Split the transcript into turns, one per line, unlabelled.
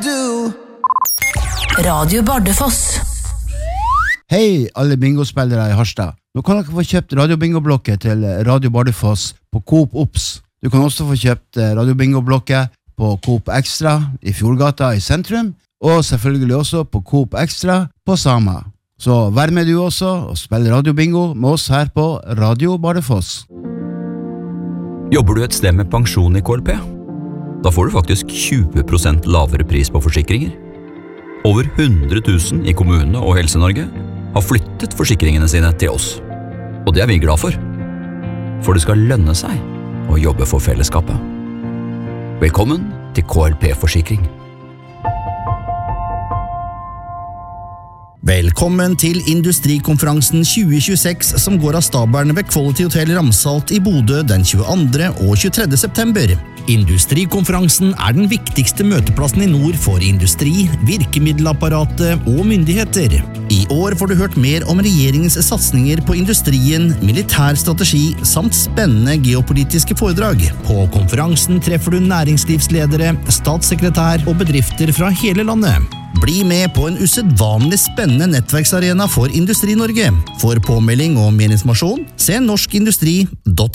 Radio Bardufoss.
Hei alle bingospillere I Harstad. Nå kan dere få kjøpt radiobingoblokket til Radio Bardufoss på Coop Ops. Du kan også få kjøpt radiobingoblokket på Coop Extra I Fjordgata I sentrum, og selvfølgelig også på Coop Extra på Sama. Så vær med du også og spill radiobingo med oss her på Radio Bardufoss.
Jobber du et sted med pensjon I KLP? Da får du faktisk 20% lavere pris på forsikringer. Over 100 000 I kommunene og Helse-Norge har flyttet forsikringene sine til oss. Og det vi glad for. For det skal lønne seg å jobbe for fellesskapet. Velkommen til KLP-forsikring.
Velkommen til Industrikonferansen 2026 som går av stabelen ved Quality Hotel Ramsalt I Bodø den 22. og 23. september. Industrikonferansen den viktigste møteplassen I nord for industri, virkemiddelapparatet og myndigheter. I år får du hørt mer om regjeringens satsninger på industrien, militær strategi samt spennende geopolitiske foredrag. På konferansen treffer du næringslivsledere, statssekretær og bedrifter fra hele landet. Bli med på en usedvanlig spennende nettverksarena for Industri-Norge. For påmelding og mer informasjon, se norskindustri.no.